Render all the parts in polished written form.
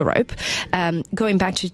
Europe, going back to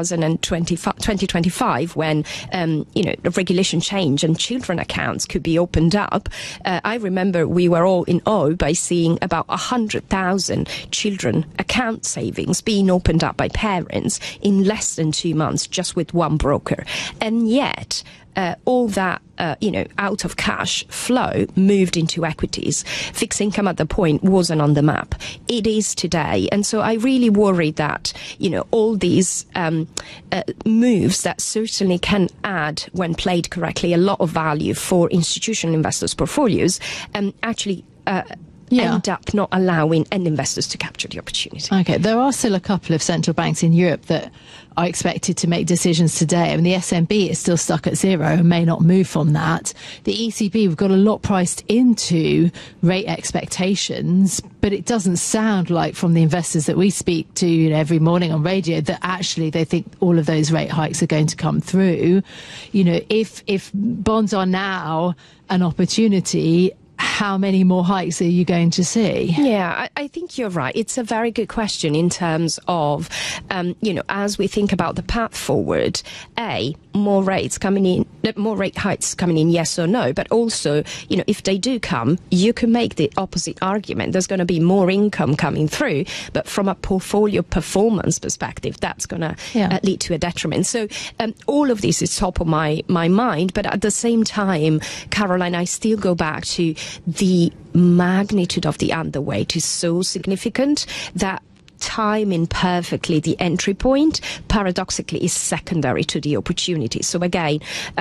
2025, when the regulation changed and children accounts could be opened up. I remember we were all in awe by seeing about 100,000 children account savings being opened up by parents in less than 2 months, just with one broker, and yet all that out of cash flow moved into equities. Fixed income at the point wasn't on the map. It is today. And so I really worry that, all these moves that certainly can add, when played correctly, a lot of value for institutional investors' portfolios, actually end up not allowing end investors to capture the opportunity. Okay, there are still a couple of central banks in Europe that are expected to make decisions today. I mean, the SNB is still stuck at zero and may not move from that. The ECB, we've got a lot priced into rate expectations, but it doesn't sound like, from the investors that we speak to every morning on radio, that actually they think all of those rate hikes are going to come through. If bonds are now an opportunity, how many more hikes are you going to see? Yeah, I think you're right. It's a very good question in terms of, as we think about the path forward, more rate hikes coming in, yes or no, but also, if they do come, you can make the opposite argument. There's going to be more income coming through, but from a portfolio performance perspective, that's going to lead to a detriment. So all of this is top of my mind, but at the same time, Caroline, I still go back to the magnitude of the underweight is so significant that timing perfectly the entry point, paradoxically, is secondary to the opportunity. So again,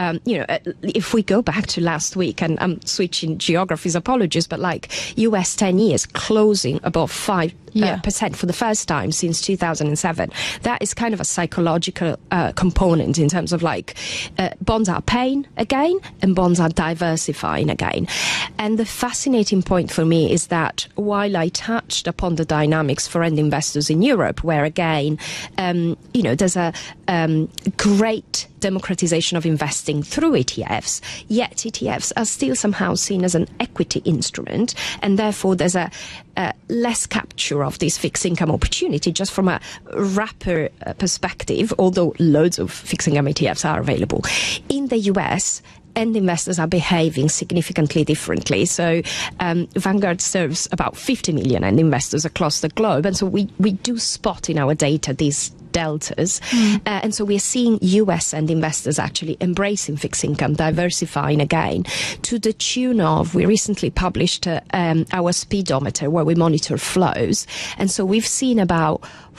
if we go back to last week, and I'm switching geographies, apologies, but like US 10 years closing above 5% for the first time since 2007. That is kind of a psychological component in terms of bonds are paying again and bonds are diversifying again. And the fascinating point for me is that while I touched upon the dynamics for end investors in Europe, where again, there's a great democratization of investing through ETFs, yet ETFs are still somehow seen as an equity instrument, and therefore there's a less capture of this fixed income opportunity just from a wrapper perspective, although loads of fixed income ETFs are available. In the US, end investors are behaving significantly differently. So Vanguard serves about 50 million end investors across the globe, and so we do spot in our data these deltas. And so we're seeing US end investors actually embracing fixed income, diversifying again, to the tune of, we recently published our speedometer where we monitor flows. And so we've seen about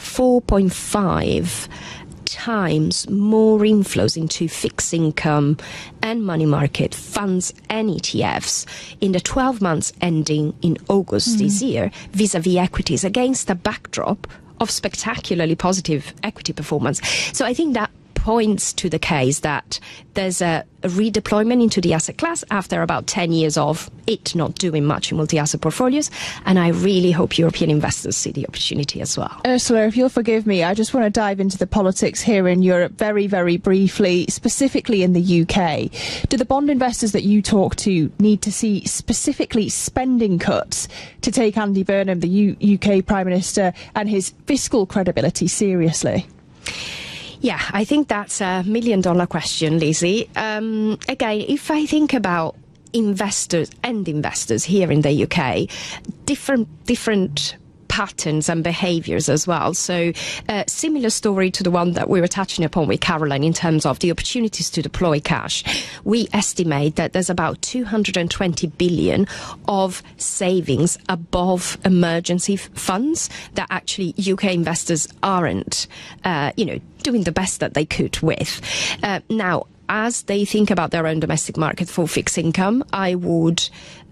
4.5 times more inflows into fixed income and money market funds and ETFs in the 12 months ending in August this year, vis-a-vis equities, against a backdrop of spectacularly positive equity performance. So I think that points to the case that there's a redeployment into the asset class after about 10 years of it not doing much in multi-asset portfolios. And I really hope European investors see the opportunity as well. Ursula, if you'll forgive me, I just want to dive into the politics here in Europe very, very briefly, specifically in the UK. Do the bond investors that you talk to need to see specifically spending cuts to take Andy Burnham, the UK Prime Minister, and his fiscal credibility seriously? Yeah, I think that's $1 million question, Lizzie. Again, if I think about investors here in the UK, different patterns and behaviours as well. So similar story to the one that we were touching upon with Caroline in terms of the opportunities to deploy cash. We estimate that there's about 220 billion of savings above emergency funds that actually UK investors aren't, doing the best that they could with. Now, as they think about their own domestic market for fixed income, I would,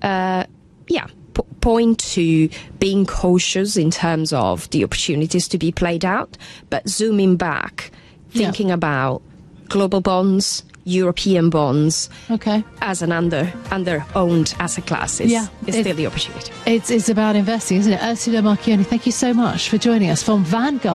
point to being cautious in terms of the opportunities to be played out, but zooming back, thinking about global bonds, European bonds, as an under-owned asset class is still the opportunity. It's about investing, isn't it? Ursula Marchioni, thank you so much for joining us from Vanguard.